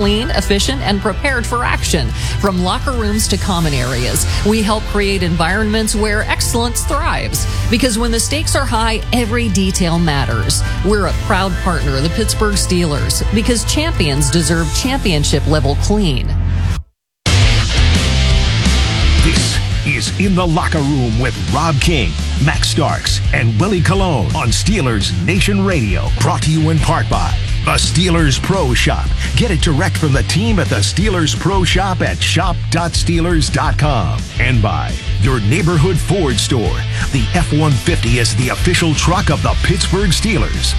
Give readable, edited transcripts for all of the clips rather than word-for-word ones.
clean, efficient, and prepared for action. From locker rooms to common areas, we help create environments where excellence thrives. Because when the stakes are high, every detail matters. We're a proud partner of the Pittsburgh Steelers because champions deserve championship-level clean. This is In the Locker Room with Rob King, Max Starks, and Willie Colon on Steelers Nation Radio. Brought to you in part by the Steelers Pro Shop. Get it direct from the team at the Steelers Pro Shop at shop.steelers.com. And by your neighborhood Ford store. The F-150 is the official truck of the Pittsburgh Steelers.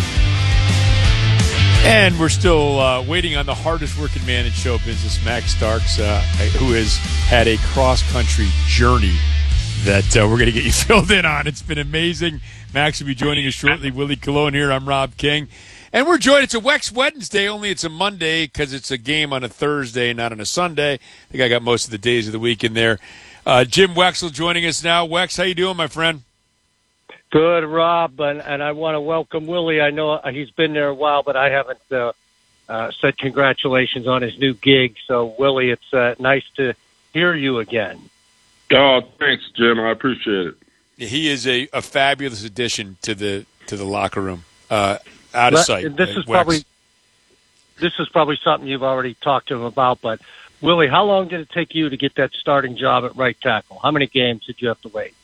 And we're still waiting on the hardest working man in show business, Max Starks, who has had a cross-country journey that we're going to get you filled in on. It's been amazing. Max will be joining us shortly. Willie Colon here. I'm Rob King. And we're joined. It's a Wex Wednesday, only it's a Monday because it's a game on a Thursday, not on a Sunday. I think I got most of the days of the week in there. Jim Wexell joining us now. Wex, how you doing, my friend? Good, Rob, and I want to welcome Willie. I know he's been there a while, but I haven't said congratulations on his new gig. So, Willie, it's nice to hear you again. Oh, thanks, Jim. I appreciate it. He is a fabulous addition to the locker room. Out of sight. This is probably something you've already talked to him about. But Willie, how long did it take you to get that starting job at right tackle? How many games did you have to wait?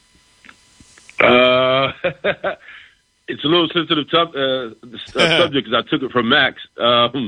It's a little sensitive subject because I took it from Max. I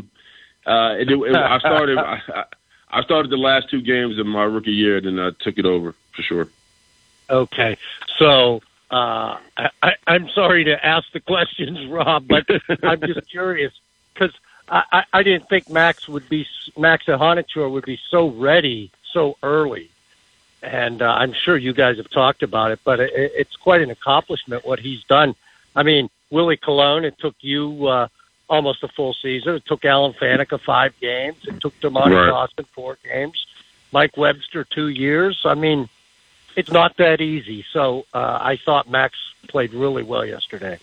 started the last two games of my rookie year, and then I took it over for sure. Okay, so I'm sorry to ask the questions, Rob, but I'm just curious because I didn't think Max Ahanichor would be so ready so early. And I'm sure you guys have talked about it, but it's quite an accomplishment what he's done. I mean, Willie Colon, it took you almost a full season. It took Alan Faneca 5 games. It took DeMonte Austin 4 games. Mike Webster 2 years. I mean, it's not that easy. So I thought Max played really well yesterday.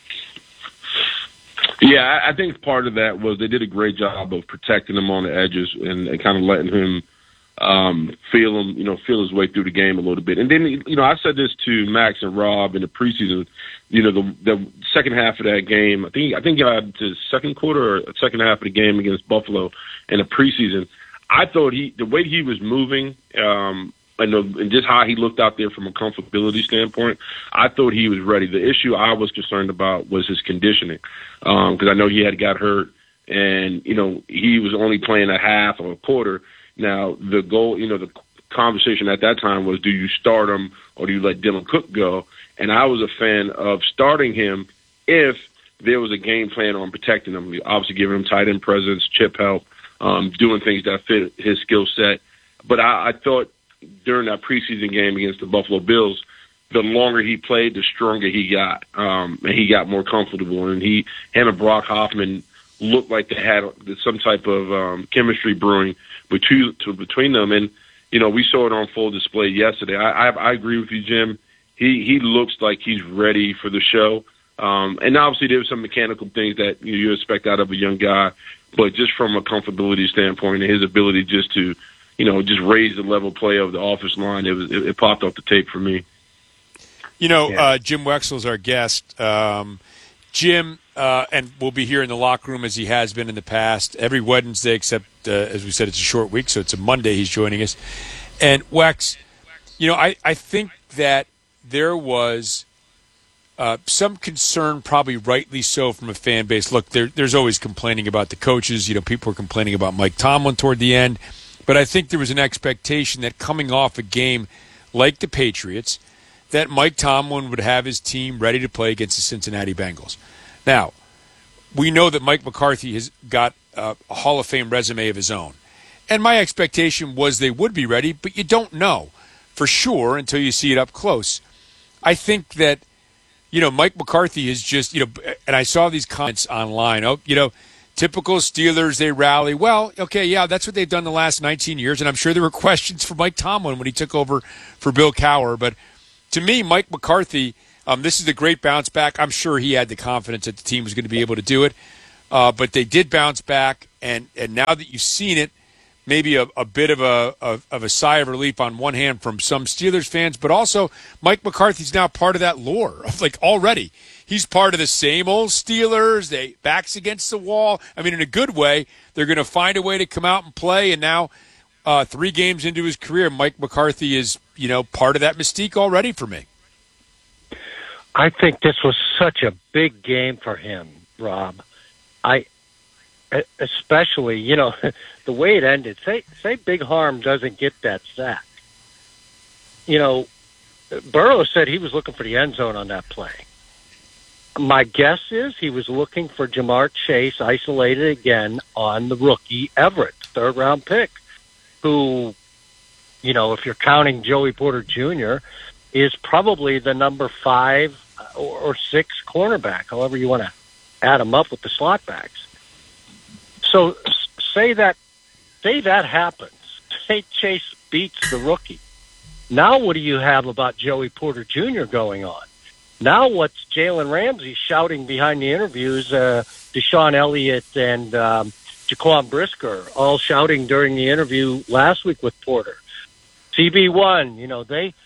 Yeah, I think part of that was they did a great job of protecting him on the edges and kind of letting him feel his way through the game a little bit. And then, I said this to Max and Rob in the preseason, the second half of that game, I think the second quarter or second half of the game against Buffalo in the preseason, I thought the way he was moving, and just how he looked out there from a comfortability standpoint, I thought he was ready. The issue I was concerned about was his conditioning, because I know he had got hurt and, he was only playing a half or a quarter. Now, the goal, the conversation at that time was, do you start him or do you let Dylan Cook go? And I was a fan of starting him if there was a game plan on protecting him. Obviously giving him tight end presence, chip help, doing things that fit his skill set. But I thought during that preseason game against the Buffalo Bills, the longer he played, the stronger he got, and he got more comfortable. And him and Brock Hoffman looked like they had some type of chemistry brewing between them, and we saw it on full display yesterday. I agree with you, Jim. He looks like he's ready for the show, and obviously there's some mechanical things that you expect out of a young guy, but just from a comfortability standpoint and his ability just to just raise the level play of the offensive line, it popped off the tape for me. Jim Wexell is our guest. Jim, and will be here in the locker room as he has been in the past every Wednesday, except, as we said, it's a short week, so it's a Monday he's joining us. And, Wex, I think that there was some concern, probably rightly so, from a fan base. Look, there's always complaining about the coaches. People were complaining about Mike Tomlin toward the end. But I think there was an expectation that coming off a game like the Patriots, that Mike Tomlin would have his team ready to play against the Cincinnati Bengals. Now, we know that Mike McCarthy has got a Hall of Fame resume of his own. And my expectation was they would be ready, but you don't know for sure until you see it up close. I think that, Mike McCarthy is just, and I saw these comments online, typical Steelers, they rally. Well, okay, yeah, that's what they've done the last 19 years, and I'm sure there were questions for Mike Tomlin when he took over for Bill Cowher, but to me, Mike McCarthy, this is a great bounce back. I'm sure he had the confidence that the team was going to be able to do it. but they did bounce back, and now that you've seen it, maybe a bit of a sigh of relief on one hand from some Steelers fans, but also Mike McCarthy's now part of that lore. Like already, he's part of the same old Steelers. They backs against the wall. I mean, in a good way, they're going to find a way to come out and play. And now, 3 games into his career, Mike McCarthy is part of that mystique already for me. I think this was such a big game for him, Rob. Especially, the way it ended. Say Big Harm doesn't get that sack. Burrow said he was looking for the end zone on that play. My guess is he was looking for Jamar Chase isolated again on the rookie Everett, 3rd-round pick, who, if you're counting Joey Porter Jr., is probably the number 5 or 6 cornerback, however you want to add them up with the slot backs. So say that happens. Say Chase beats the rookie. Now what do you have about Joey Porter Jr. going on? Now what's Jalen Ramsey shouting behind the interviews, Deshaun Elliott and Jaquan Brisker all shouting during the interview last week with Porter. CB1,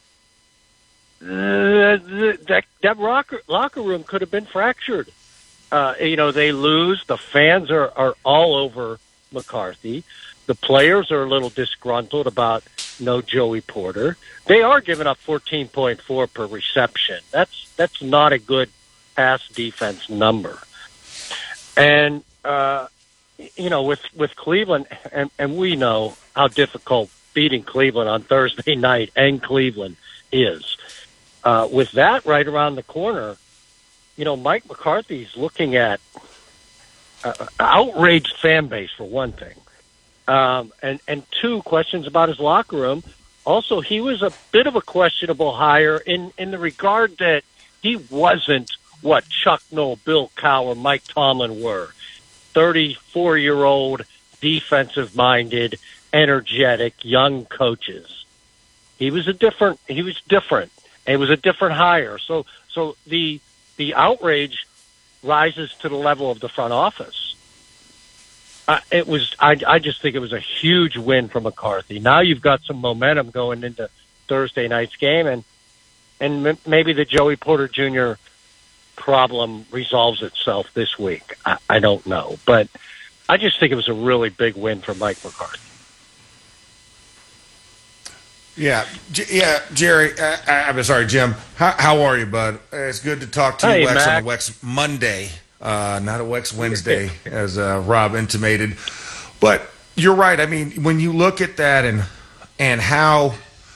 that locker room could have been fractured. They lose. The fans are all over McCarthy. The players are a little disgruntled about no Joey Porter. They are giving up 14.4 per reception. That's not a good pass defense number. And, with Cleveland, and we know how difficult beating Cleveland on Thursday night and Cleveland is. With that right around the corner, Mike McCarthy's looking at outraged fan base, for one thing. And 2, questions about his locker room. Also, he was a bit of a questionable hire in the regard that he wasn't what Chuck Noll, Bill Cowher, Mike Tomlin were. 34-year-old, defensive-minded, energetic, young coaches. He was different. It was a different hire. So the outrage rises to the level of the front office. I just think it was a huge win for McCarthy. Now you've got some momentum going into Thursday night's game, and maybe the Joey Porter Jr. problem resolves itself this week. I don't know, but I just think it was a really big win for Mike McCarthy. Yeah, Jerry. I'm sorry, Jim. How are you, bud? It's good to talk to you, Wex, Mac. on a Wex Monday, not a Wex Wednesday, as Rob intimated. But you're right. I mean, when you look at that and how,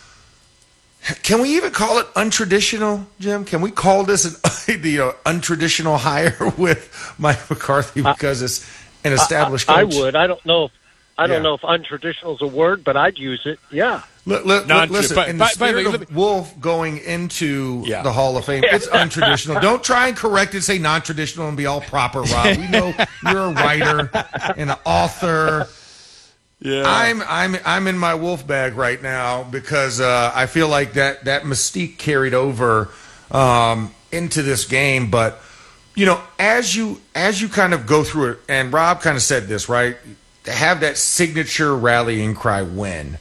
can we even call it untraditional, Jim? Can we call this an untraditional hire with Mike McCarthy because it's an established coach? I would. I don't know if untraditional is a word, but I'd use it. Yeah. Listen, in the spirit of Wolf going into the Hall of Fame, it's untraditional. Don't try and correct it, say non-traditional, and be all proper, Rob. We know you're a writer and an author. Yeah, I'm in my Wolf bag right now because I feel like that mystique carried over into this game. But as you kind of go through it, and Rob kind of said this, right? To have that signature rallying cry win.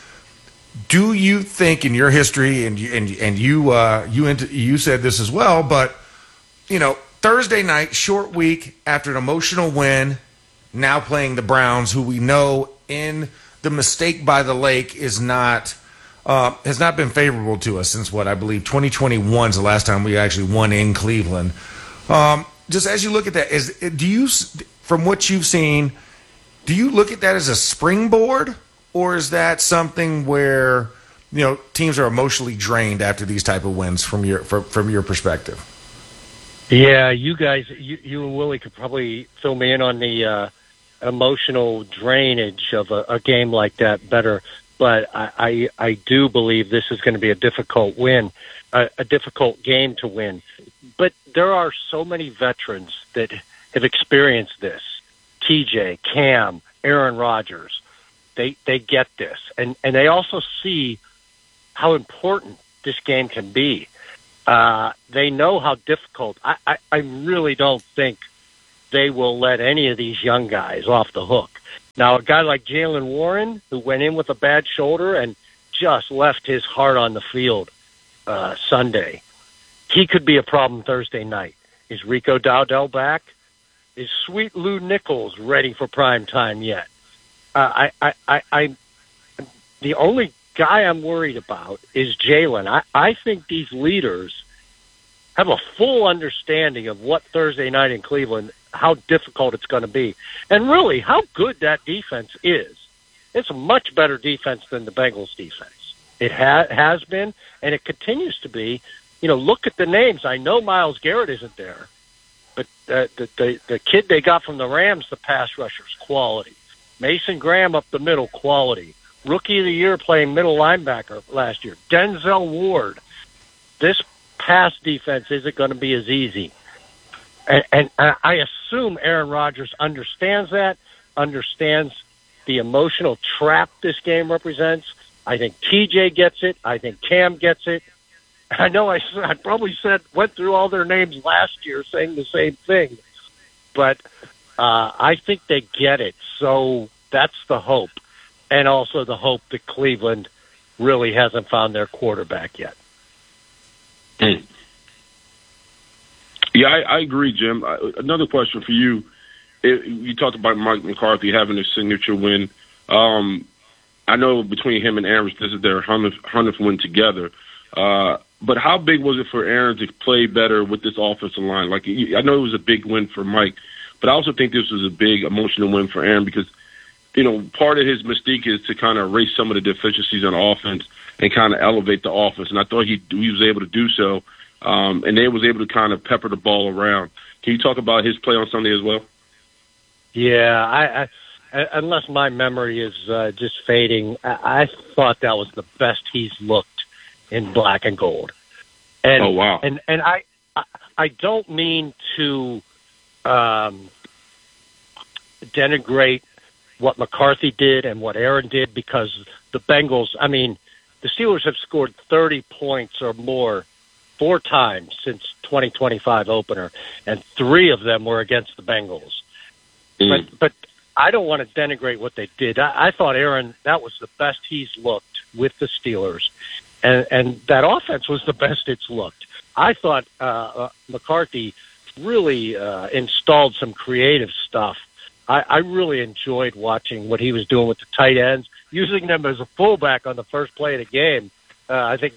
Do you think in your history, and you said this as well, but Thursday night, short week after an emotional win, now playing the Browns, who we know in the mistake by the lake has not been favorable to us since I believe 2021 is the last time we actually won in Cleveland. Just as you look at that, from what you've seen, do you look at that as a springboard? Or is that something where teams are emotionally drained after these type of wins from your perspective? Yeah, you guys, you and Willie could probably fill me in on the emotional drainage of a game like that better. But I do believe this is going to be a difficult win, a difficult game to win. But there are so many veterans that have experienced this. TJ, Cam, Aaron Rodgers. They get this, and they also see how important this game can be. They know how difficult. I really don't think they will let any of these young guys off the hook. Now, a guy like Jaylen Warren, who went in with a bad shoulder and just left his heart on the field Sunday, he could be a problem Thursday night. Is Rico Dowdell back? Is Sweet Lou Nichols ready for prime time yet? The only guy I'm worried about is Jaylen. I think these leaders have a full understanding of what Thursday night in Cleveland, how difficult it's going to be, and really how good that defense is. It's a much better defense than the Bengals defense. It has been, and it continues to be. You know, look at the names. I know Myles Garrett isn't there, but the kid they got from the Rams, the pass rusher's quality. Mason Graham up the middle, quality. Rookie of the year playing middle linebacker last year. Denzel Ward. This pass defense isn't going to be as easy. And I assume Aaron Rodgers understands that, understands the emotional trap this game represents. I think TJ gets it. I think Cam gets it. I know I probably went through all their names last year saying the same thing, but I think they get it. So that's the hope, and also the hope that Cleveland really hasn't found their quarterback yet. Yeah, I agree, Jim. Another question for you. You talked about Mike McCarthy having a signature win. I know between him and Aaron, this is their 100th win together. But how big was it for Aaron to play better with this offensive line? Like, I know it was a big win for Mike, but I also think this was a big emotional win for Aaron because, you know, part of his mystique is to kind of erase some of the deficiencies on offense and kind of elevate the offense. And I thought he was able to do so. And they was able to kind of pepper the ball around. Can you talk about his play on Sunday as well? Yeah, I unless my memory is just fading, I thought that was the best he's looked in black and gold. And, oh, wow. And I don't mean to denigrate what McCarthy did and what Aaron did because the Bengals, I mean, the Steelers have scored 30 points or more 4 times since 2025 opener, and 3 of them were against the Bengals. But I don't want to denigrate what they did. I thought Aaron, that was the best he's looked with the Steelers, and that offense was the best it's looked. I thought McCarthy really installed some creative stuff. I really enjoyed watching what he was doing with the tight ends, using them as a fullback on the first play of the game. I think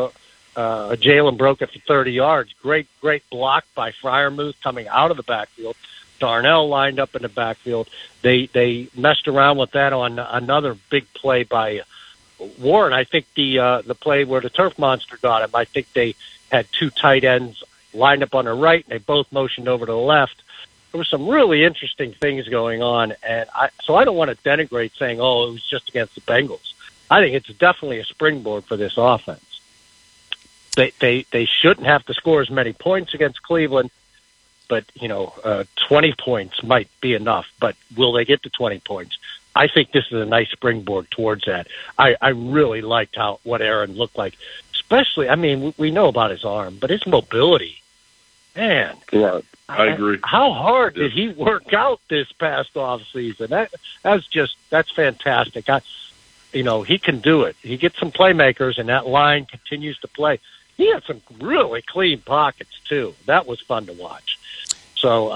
Jalen broke it for 30 yards. Great block by Freiermuth coming out of the backfield. Darnell lined up in the backfield. They messed around with that on another big play by Warren. I think the play where the turf monster got him, I think they had 2 tight ends lined up on the right, and they both motioned over to the left. There were some really interesting things going on, and so I don't want to denigrate saying, oh, it was just against the Bengals. I think it's definitely a springboard for this offense. They shouldn't have to score as many points against Cleveland, but, 20 points might be enough. But will they get to 20 points? I think this is a nice springboard towards that. I really liked what Aaron looked like, especially, I mean, we know about his arm, but his mobility, man. Right. I agree. How hard did he work out this past off season? That's fantastic. He can do it. He gets some playmakers, and that line continues to play. He had some really clean pockets, too. That was fun to watch. So,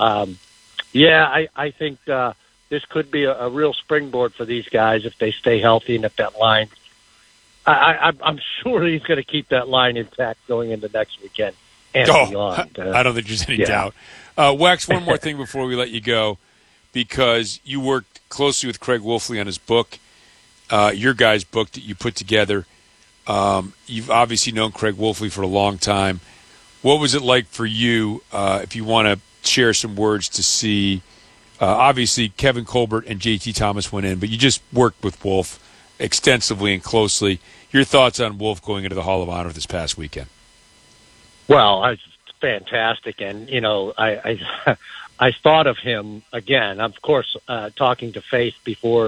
I think this could be a real springboard for these guys if they stay healthy and if that line – I'm sure he's going to keep that line intact going into next weekend and beyond. I don't think there's any doubt. Wax, one more thing before we let you go, because you worked closely with Craig Wolfley on his book, your guys' book that you put together. You've obviously known Craig Wolfley for a long time. What was it like for you, if you want to share some words to see? Obviously, Kevin Colbert and J.T. Thomas went in, but you just worked with Wolf extensively and closely. Your thoughts on Wolf going into the Hall of Honor this past weekend? Well, it's fantastic, and I thought of him again. Of course, talking to Faith before,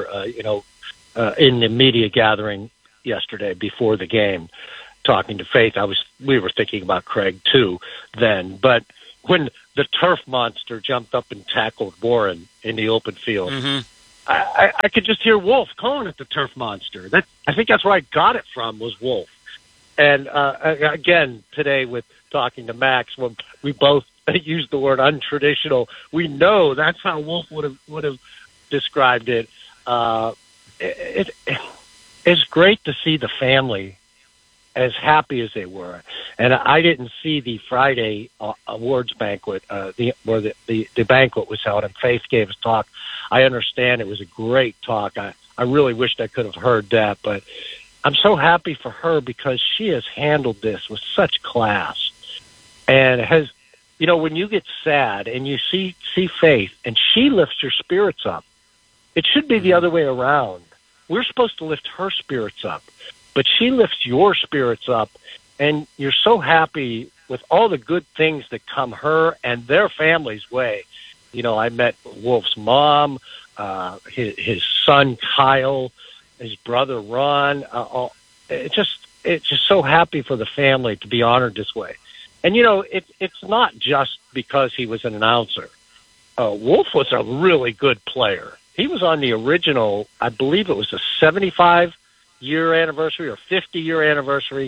in the media gathering yesterday before the game, talking to Faith, we were thinking about Craig too then. But when the turf monster jumped up and tackled Warren in the open field. Mm-hmm. I could just hear Wolf calling it the turf monster. I think that's where I got it from, was Wolf. And again, today with talking to Max, when we both used the word untraditional, we know that's how Wolf would have described it. It's great to see the family as happy as they were. And I didn't see the Friday awards banquet, where the banquet was held, and Faith gave us talk. I understand it was a great talk. I really wished I could have heard that, but I'm so happy for her because she has handled this with such class. And has, when you get sad and you see Faith and she lifts your spirits up, it should be the other way around. We're supposed to lift her spirits up, but she lifts your spirits up, and you're so happy with all the good things that come her and their family's way. I met Wolf's mom, his son Kyle, his brother Ron. It's just so happy for the family to be honored this way. And it's not just because he was an announcer. Wolf was a really good player. He was on the original, I believe it was a 75-year anniversary or 50-year anniversary.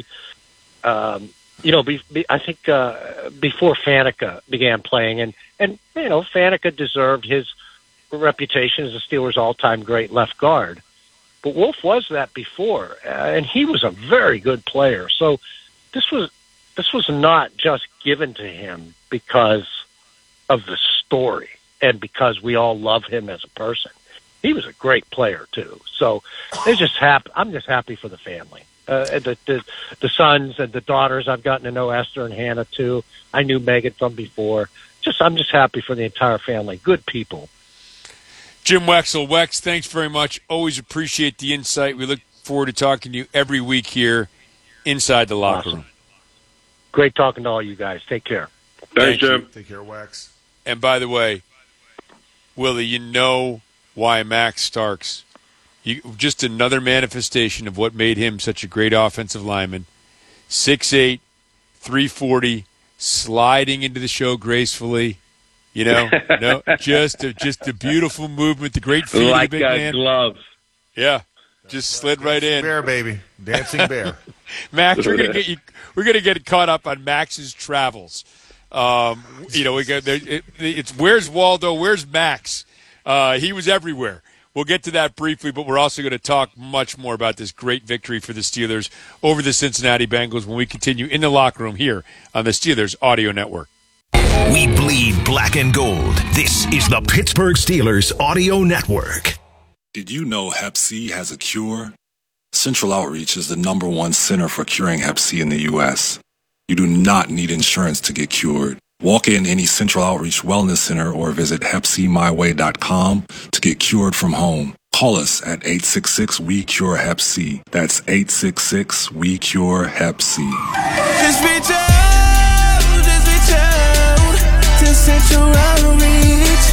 I think before Faneca began playing, and Faneca deserved his reputation as the Steelers' all-time great left guard. But Wolf was that before, and he was a very good player. So this was not just given to him because of the story and because we all love him as a person. He was a great player too. So I'm just happy for the family. The sons and the daughters. I've gotten to know Esther and Hannah too. I knew Megan from before. I'm just happy for the entire family. Good people. Jim Wexell. Wex, thanks very much. Always appreciate the insight. We look forward to talking to you every week here inside the locker room. Great talking to all you guys. Take care. Thanks, Jim. Take care, Wex. And by the way, Willie, why Max Starks, just another manifestation of what made him such a great offensive lineman. 6'8", 340, sliding into the show gracefully. Just a beautiful movement, the great feet like of the big man. Glove. Yeah, just slid right in. Bear, baby, dancing bear. Max, we're gonna get caught up on Max's travels. It's where's Waldo? Where's Max? He was everywhere. We'll get to that briefly, but we're also going to talk much more about this great victory for the Steelers over the Cincinnati Bengals when we continue in the locker room here on the Steelers Audio Network. We bleed black and gold. This is the Pittsburgh Steelers Audio Network. Did you know Hep C has a cure? Central Outreach is the #1 center for curing Hep C in the U.S. You do not need insurance to get cured. Walk in any Central Outreach Wellness Center or visit HepCMyWay.com to get cured from home. Call us at 866-WE-CURE-HEP-C. That's 866-WE-CURE-HEP-C. Just reach out to Central Outreach.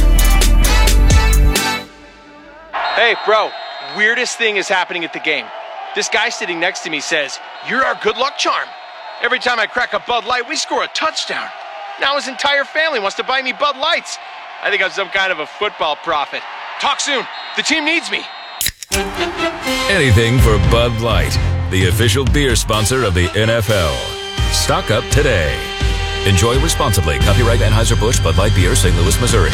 Hey, bro, weirdest thing is happening at the game. This guy sitting next to me says, "You're our good luck charm. Every time I crack a Bud Light, we score a touchdown. Now his entire family wants to buy me Bud Lights. I think I'm some kind of a football prophet. Talk soon. The team needs me." Anything for Bud Light, the official beer sponsor of the NFL. Stock up today. Enjoy responsibly. Copyright Anheuser-Busch Bud Light Beer, St. Louis, Missouri.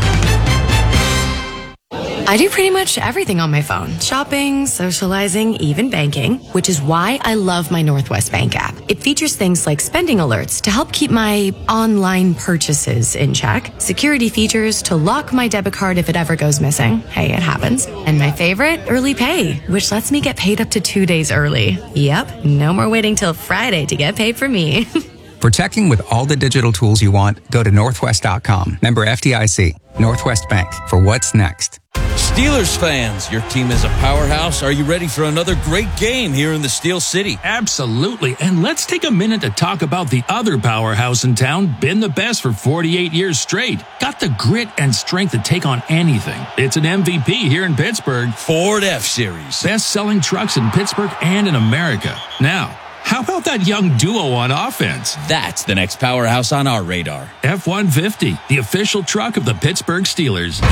I do pretty much everything on my phone. Shopping, socializing, even banking, which is why I love my Northwest Bank app. It features things like spending alerts to help keep my online purchases in check, security features to lock my debit card if it ever goes missing. Hey, it happens. And my favorite, early pay, which lets me get paid up to 2 days early. Yep, no more waiting till Friday to get paid for me. For checking with all the digital tools you want, go to Northwest.com. Member FDIC. Northwest Bank. For what's next. Steelers fans, your team is a powerhouse. Are you ready for another great game here in the Steel City? Absolutely. And let's take a minute to talk about the other powerhouse in town, been the best for 48 years straight. Got the grit and strength to take on anything. It's an MVP here in Pittsburgh. Ford F-Series. Best-selling trucks in Pittsburgh and in America. Now, how about that young duo on offense? That's the next powerhouse on our radar. F-150, the official truck of the Pittsburgh Steelers.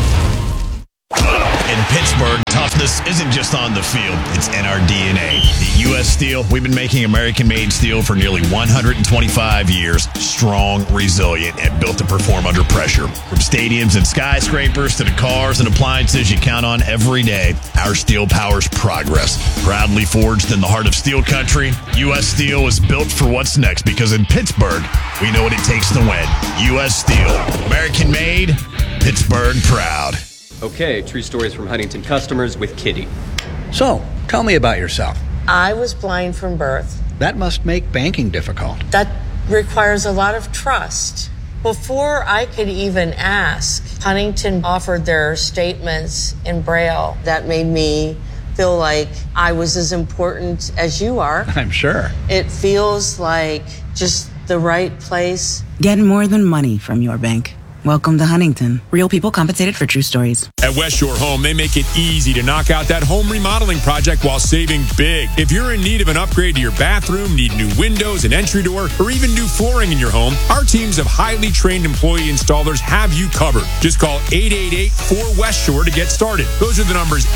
In Pittsburgh, toughness isn't just on the field, it's in our DNA. At U.S. Steel, we've been making American-made steel for nearly 125 years. Strong, resilient, and built to perform under pressure. From stadiums and skyscrapers to the cars and appliances you count on every day, our steel powers progress. Proudly forged in the heart of steel country, U.S. Steel is built for what's next because in Pittsburgh, we know what it takes to win. U.S. Steel, American-made, Pittsburgh proud. Okay, true stories from Huntington customers with Kitty. So, tell me about yourself. I was blind from birth. That must make banking difficult. That requires a lot of trust. Before I could even ask, Huntington offered their statements in Braille. That made me feel like I was as important as you are. I'm sure. It feels like just the right place. Get more than money from your bank. Welcome to Huntington. Real people compensated for true stories. At West Shore Home, they make it easy to knock out that home remodeling project while saving big. If you're in need of an upgrade to your bathroom, need new windows, an entry door, or even new flooring in your home, our teams of highly trained employee installers have you covered. Just call 888-4West Shore to get started. Those are the numbers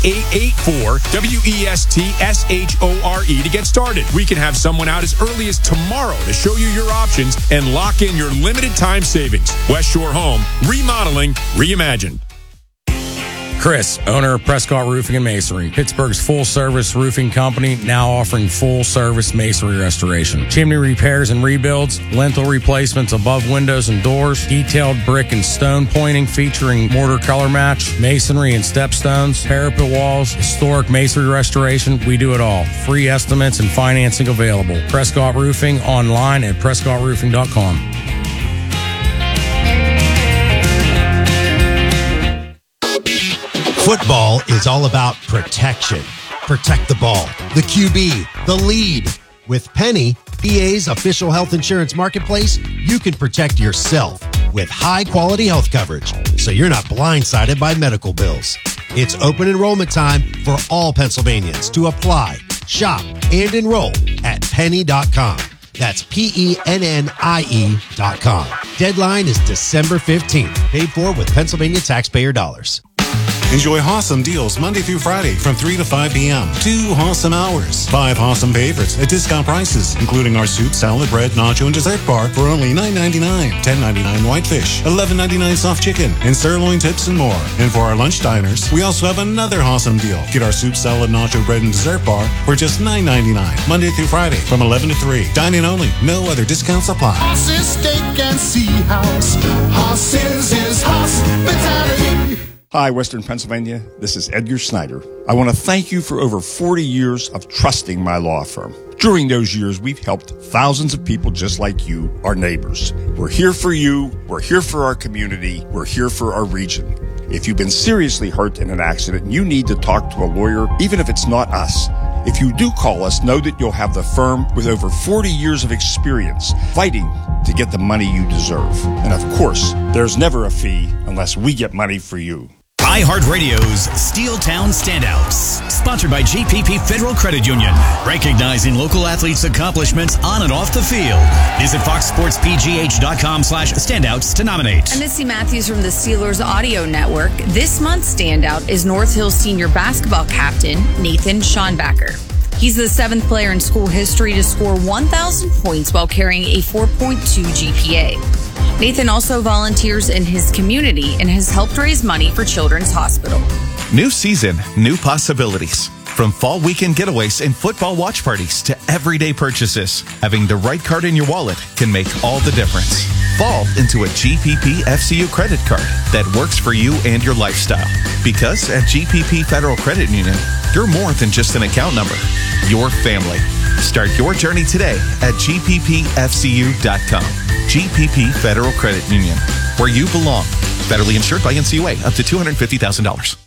8884-WESTSHORE to get started. We can have someone out as early as tomorrow to show you your options and lock in your limited time savings. West Shore Home, remodeling, reimagined. Chris, owner of Prescott Roofing and Masonry, Pittsburgh's full-service roofing company, now offering full-service masonry restoration. Chimney repairs and rebuilds, lintel replacements above windows and doors, detailed brick and stone pointing featuring mortar color match, masonry and stepstones, parapet walls, historic masonry restoration. We do it all. Free estimates and financing available. Prescott Roofing online at prescottroofing.com. Football is all about protection. Protect the ball, the QB, the lead. With Penny, PA's official health insurance marketplace, you can protect yourself with high-quality health coverage so you're not blindsided by medical bills. It's open enrollment time for all Pennsylvanians to apply, shop, and enroll at penny.com. That's PENNIE.com. Deadline is December 15th. Paid for with Pennsylvania taxpayer dollars. Enjoy awesome deals Monday through Friday from 3 to 5 p.m. 2 awesome hours. 5 awesome favorites at discount prices, including our soup, salad, bread, nacho, and dessert bar for only $9.99. $10.99 whitefish, $11.99 soft chicken, and sirloin tips and more. And for our lunch diners, we also have another awesome deal. Get our soup, salad, nacho, bread, and dessert bar for just $9.99. Monday through Friday from 11 to 3. Dine-in only. No other discounts apply. Horses, steak, and sea house. Horses is hospitality. Hi, Western Pennsylvania. This is Edgar Snyder. I want to thank you for over 40 years of trusting my law firm. During those years, we've helped thousands of people just like you, our neighbors. We're here for you. We're here for our community. We're here for our region. If you've been seriously hurt in an accident and you need to talk to a lawyer, even if it's not us, if you do call us, know that you'll have the firm with over 40 years of experience fighting to get the money you deserve. And of course, there's never a fee unless we get money for you. iHeartRadio's Steeltown Standouts, sponsored by GPP Federal Credit Union, recognizing local athletes' accomplishments on and off the field. Visit foxsportspgh.com/standouts to nominate. I'm Missy Matthews from the Steelers Audio Network. This month's standout is North Hill senior basketball captain Nathan Schonbacher. He's the 7th player in school history to score 1,000 points while carrying a 4.2 GPA. Nathan also volunteers in his community and has helped raise money for Children's Hospital. New season, new possibilities. From fall weekend getaways and football watch parties to everyday purchases, having the right card in your wallet can make all the difference. Fall into a GPP FCU credit card that works for you and your lifestyle. Because at GPP Federal Credit Union, you're more than just an account number. Your family. Start your journey today at gppfcu.com. GPP Federal Credit Union, where you belong. Federally insured by NCUA, up to $250,000.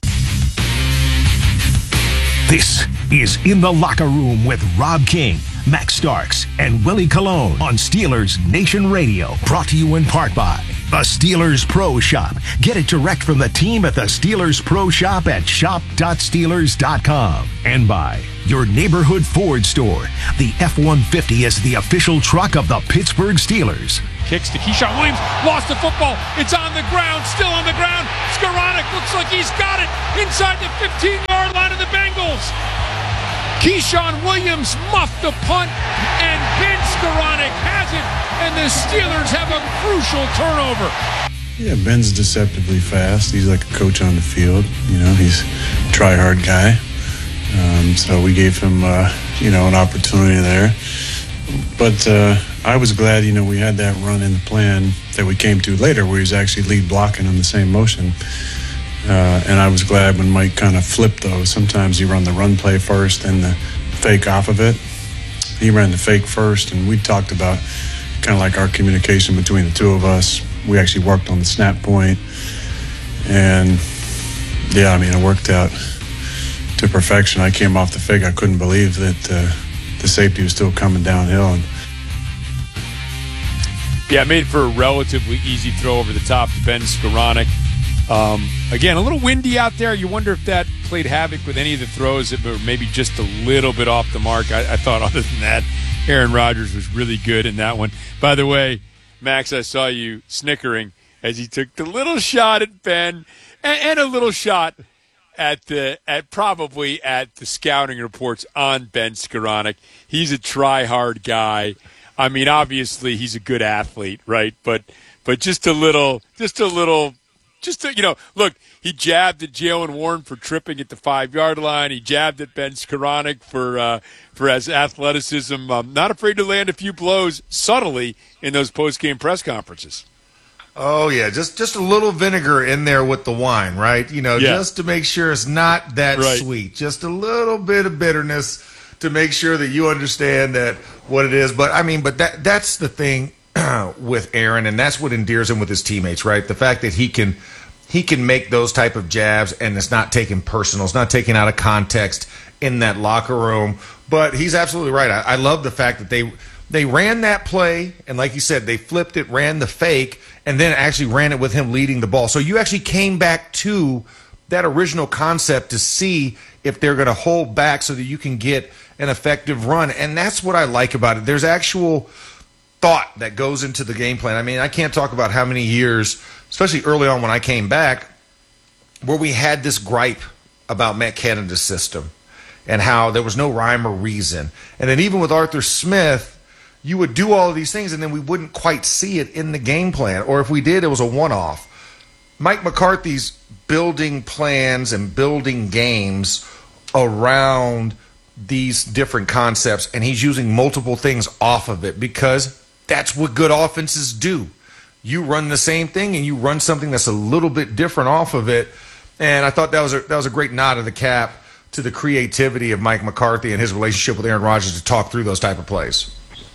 This is In the Locker Room with Rob King, Max Starks, and Willie Colon on Steelers Nation Radio. Brought to you in part by The Steelers Pro Shop. Get it direct from the team at the Steelers Pro Shop at shop.steelers.com. And by your neighborhood Ford store. The F-150 is the official truck of the Pittsburgh Steelers. Kicks to Keyshawn Williams, lost the football. It's on the ground, still on the ground. Skoranek looks like he's got it inside the 15-yard line of the Bengals. Keyshawn Williams muffed the punt, and Ben Skoranek has it, and the Steelers have a crucial turnover. Yeah, Ben's deceptively fast. He's like a coach on the field. He's a try-hard guy. So we gave him, an opportunity there. But I was glad, we had that run in the plan that we came to later where he was actually lead blocking on the same motion. And I was glad when Mike kind of flipped those. Sometimes you run the run play first and the fake off of it. He ran the fake first, and we talked about kind of like our communication between the two of us. We actually worked on the snap point. And, it worked out to perfection. I came off the fake. I couldn't believe that the safety was still coming downhill. Yeah, it made for a relatively easy throw over the top to Ben Skoranek. Again, a little windy out there. You wonder if that played havoc with any of the throws that were maybe just a little bit off the mark. I thought other than that, Aaron Rodgers was really good in that one. By the way, Max, I saw you snickering as he took the little shot at Ben and a little shot probably at the scouting reports on Ben Skoranek. He's a try-hard guy. I mean, obviously he's a good athlete, right? But look, he jabbed at Jaylen Warren for tripping at the 5-yard line. He jabbed at Ben Skoranek for his athleticism. Not afraid to land a few blows subtly in those post-game press conferences. Oh, yeah, just a little vinegar in there with the wine, right? Just to make sure it's not that sweet. Just a little bit of bitterness to make sure that you understand that what it is. But, that's the thing with Aaron, and that's what endears him with his teammates, right? The fact that he can make those type of jabs, and it's not taken personal. It's not taken out of context in that locker room. But he's absolutely right. I love the fact that they ran that play, and like you said, they flipped it, ran the fake, and then actually ran it with him leading the ball. So you actually came back to that original concept to see if they're going to hold back so that you can get an effective run. And that's what I like about it. There's actual thought that goes into the game plan. I can't talk about how many years, especially early on when I came back, where we had this gripe about Matt Canada's system and how there was no rhyme or reason. And then even with Arthur Smith, you would do all of these things, and then we wouldn't quite see it in the game plan. Or if we did, it was a one-off. Mike McCarthy's building plans and building games around these different concepts, and he's using multiple things off of it because that's what good offenses do. You run the same thing, and you run something that's a little bit different off of it. And I thought that was a great nod of the cap to the creativity of Mike McCarthy and his relationship with Aaron Rodgers to talk through those type of plays.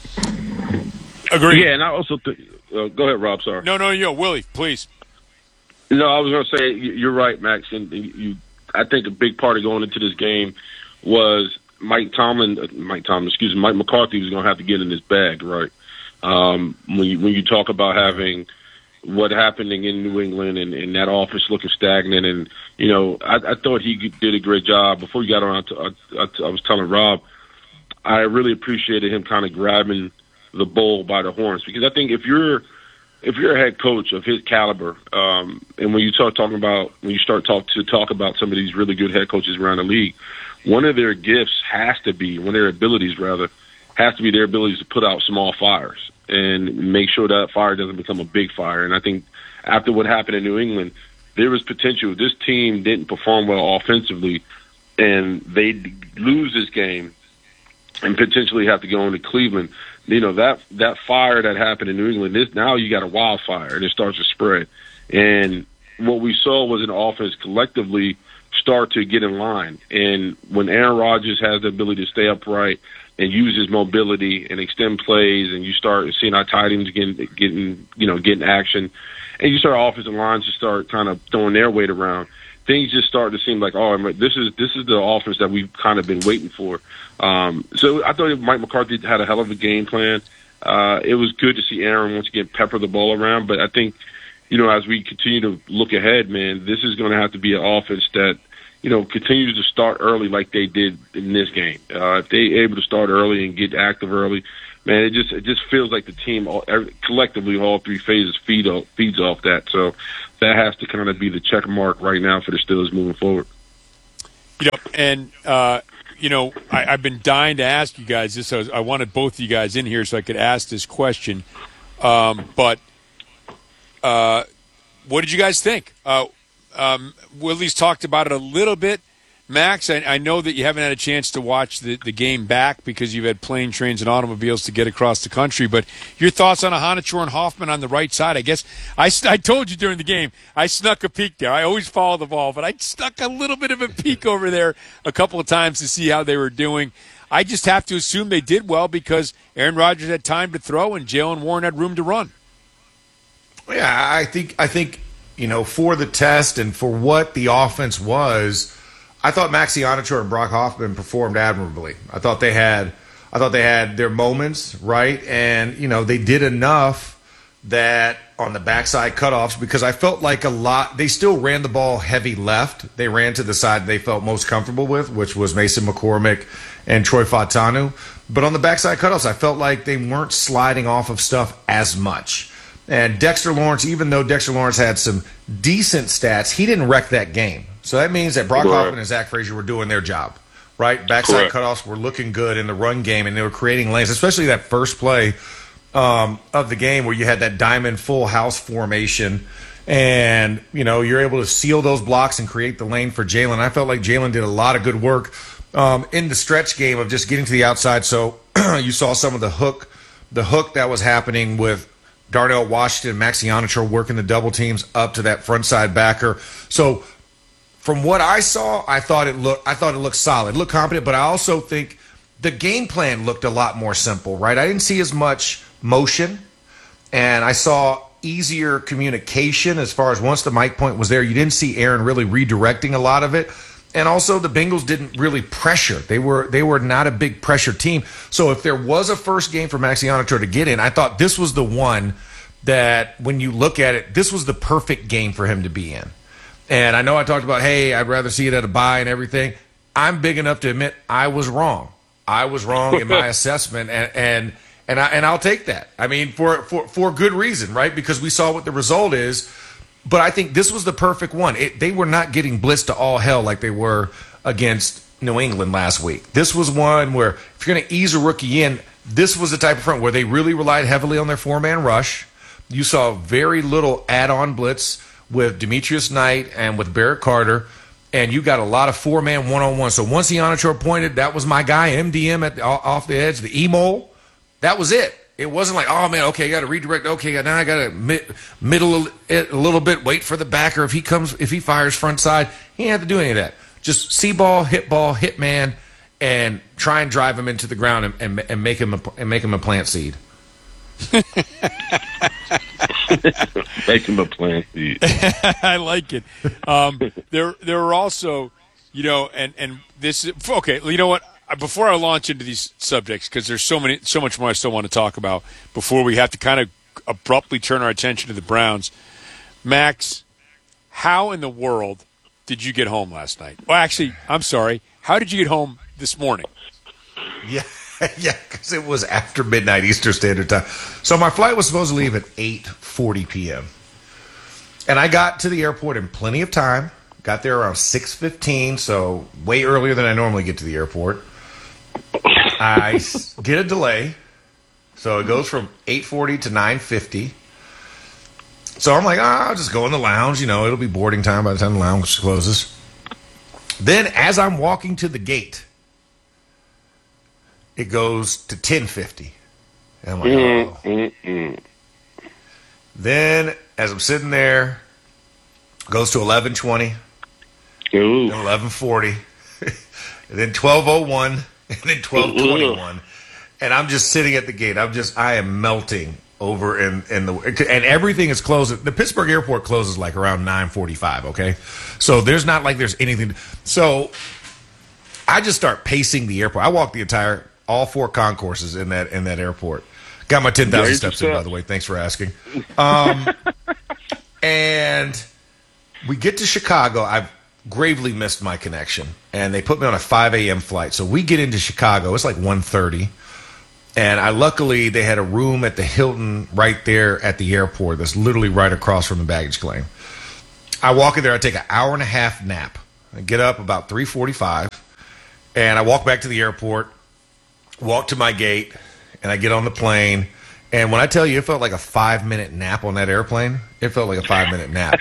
Agree. Yeah, and I also go ahead, Rob. Sorry. No, Willie, please. No, I was going to say you're right, Max. And I think a big part of going into this game was Mike McCarthy was going to have to get in his bag, right? When you talk about having what happening in New England and that offense looking stagnant, and I thought he did a great job. Before you got on, I was telling Rob, I really appreciated him kind of grabbing the bull by the horns, because I think if you're a head coach of his caliber, and when you start talking about some of these really good head coaches around the league, one of their gifts has to be their abilities to put out small fires and make sure that fire doesn't become a big fire. And I think after what happened in New England, there was potential. This team didn't perform well offensively, and they lose this game and potentially have to go into Cleveland. That fire that happened in New England, now you got a wildfire, and it starts to spread. And what we saw was an offense collectively start to get in line. And when Aaron Rodgers has the ability to stay upright and use his mobility and extend plays, and you start seeing our tight ends getting action, and you start offensive lines to start kind of throwing their weight around, things just start to seem like, this is the offense that we've kind of been waiting for. So I thought Mike McCarthy had a hell of a game plan. It was good to see Aaron once again pepper the ball around, but I think as we continue to look ahead, man, this is going to have to be an offense that, continues to start early like they did in this game. If they're able to start early and get active early, man, it just feels like the team collectively, all three phases feeds off that. So that has to kind of be the check mark right now for the Steelers moving forward. And I've been dying to ask you guys this. I wanted both of you guys in here so I could ask this question. But what did you guys think? Willie's talked about it a little bit. Max, I know that you haven't had a chance to watch the game back because you've had plane, trains, and automobiles to get across the country. But your thoughts on Ahanichor and Hoffman on the right side? I guess I told you during the game, I snuck a peek there. I always follow the ball, but I snuck a little bit of a peek over there a couple of times to see how they were doing. I just have to assume they did well because Aaron Rodgers had time to throw and Jaylen Warren had room to run. Yeah, I think for the test and for what the offense was, I thought Maxi Ahanichor and Brock Hoffman performed admirably. I thought they had their moments, right? And, they did enough that on the backside cutoffs, because I felt like they still ran the ball heavy left. They ran to the side they felt most comfortable with, which was Mason McCormick and Troy Fautanu. But on the backside cutoffs, I felt like they weren't sliding off of stuff as much. And Dexter Lawrence, even though Dexter Lawrence had some decent stats, he didn't wreck that game. So that means that Brock Hoffman and Zach Frazier were doing their job, right? Backside cutoffs were looking good in the run game, and they were creating lanes, especially that first play of the game where you had that diamond full house formation, and, you're able to seal those blocks and create the lane for Jalen. I felt like Jalen did a lot of good work in the stretch game of just getting to the outside. So you saw some of the hook that was happening with Darnell Washington and Maxi Ahanichor working the double teams up to that front side backer. So from what I saw, I thought it looked solid, looked competent, but I also think the game plan looked a lot more simple, right? I didn't see as much motion, and I saw easier communication as far as once the mic point was there, you didn't see Aaron really redirecting a lot of it. And also the Bengals didn't really pressure. They were not a big pressure team. So if there was a first game for Maxi Ahanichor to get in, I thought this was the one that when you look at it, this was the perfect game for him to be in. And I know I talked about, hey, I'd rather see it at a bye and everything. I'm big enough to admit I was wrong. I was wrong in my assessment, and I'll take that. I mean, for good reason, right? Because we saw what the result is. But I think this was the perfect one. They were not getting blitzed to all hell like they were against New England last week. This was one where if you're going to ease a rookie in, this was the type of front where they really relied heavily on their four-man rush. You saw very little add-on blitz with Demetrius Knight and with Barrett Carter, and you got a lot of four-man one-on-one. So once Ahanichor pointed, that was my guy, MDM off the edge, the E-mole. That was it. It wasn't like, oh, man, okay, I got to redirect. Okay, now I got to middle it a little bit, wait for the backer. If he fires front side, he didn't have to do any of that. Just see ball, hit man, and try and drive him into the ground and make him a plant seed. Make him a plant seed. I like it. There were also, and this is okay. You know what? Before I launch into these subjects, because there's so much more I still want to talk about before we have to kind of abruptly turn our attention to the Browns. Max, how in the world did you get home last night? Well, actually, I'm sorry. How did you get home this morning? Yeah, because it was after midnight Eastern Standard Time. So my flight was supposed to leave at 8:40 p.m. And I got to the airport in plenty of time. Got there around 6:15, so way earlier than I normally get to the airport. I get a delay, so it goes from 8:40 to 9:50. So I'm like, I'll just go in the lounge. It'll be boarding time by the time the lounge closes. Then as I'm walking to the gate, it goes to 10:50. And I'm like, oh. Then as I'm sitting there, it goes to 11:20. Then 11:40. And then 12:01. And then 12:21. And I'm just sitting at the gate. I am melting over and everything is closing. The Pittsburgh airport closes like around 9:45, okay? So there's not like there's anything. So I just start pacing the airport. I walk all four concourses in that airport. Got my 10,000 steps in, by the way. Thanks for asking. And we get to Chicago. I've gravely missed my connection. And they put me on a 5 a.m. flight. So we get into Chicago. It's like 1:30. And luckily, they had a room at the Hilton right there at the airport that's literally right across from the baggage claim. I walk in there. I take an hour and a half nap. I get up about 3:45. And I walk back to the airport, walk to my gate, and I get on the plane. And when I tell you it felt like a 5-minute nap on that airplane, it felt like a 5-minute nap.